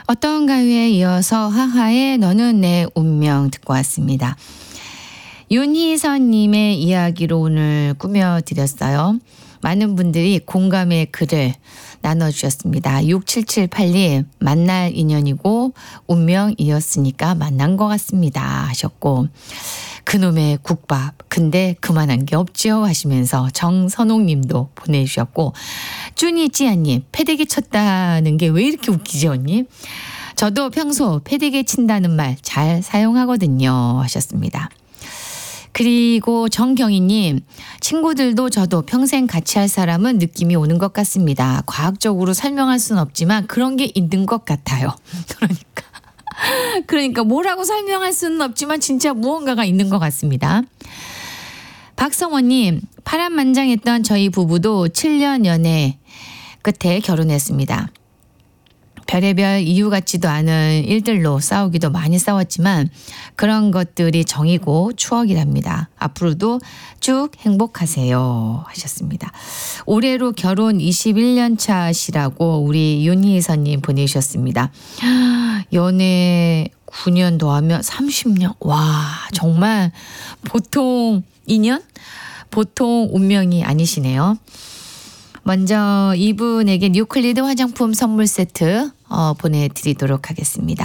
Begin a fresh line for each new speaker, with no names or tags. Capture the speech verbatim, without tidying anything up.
어떤 가요에 이어서 하하의 너는 내 운명 듣고 왔습니다. 윤희선님의 이야기로 오늘 꾸며드렸어요. 많은 분들이 공감의 글을 나눠주셨습니다. 육칠칠팔 님 만날 인연이고 운명이었으니까 만난 것 같습니다 하셨고, 그놈의 국밥 근데 그만한 게 없죠 하시면서 정선옥님도 보내주셨고, 쭈니찌아님 패대기 쳤다는 게 왜 이렇게 웃기지 언니? 저도 평소 패대기 친다는 말 잘 사용하거든요 하셨습니다. 그리고 정경희님, 친구들도 저도 평생 같이 할 사람은 느낌이 오는 것 같습니다. 과학적으로 설명할 수는 없지만 그런 게 있는 것 같아요. 그러니까 그러니까 뭐라고 설명할 수는 없지만 진짜 무언가가 있는 것 같습니다. 박성원님, 파란만장했던 저희 부부도 칠 년 연애 끝에 결혼했습니다. 별의별 이유 같지도 않은 일들로 싸우기도 많이 싸웠지만 그런 것들이 정이고 추억이랍니다. 앞으로도 쭉 행복하세요 하셨습니다. 올해로 결혼 이십일 년 차시라고 우리 윤희선님 보내주셨습니다. 연애 구 년 더하면 삼십 년. 와, 정말 보통 인연? 보통 운명이 아니시네요. 먼저 이분에게 뉴클리드 화장품 선물 세트 어, 보내드리도록 하겠습니다.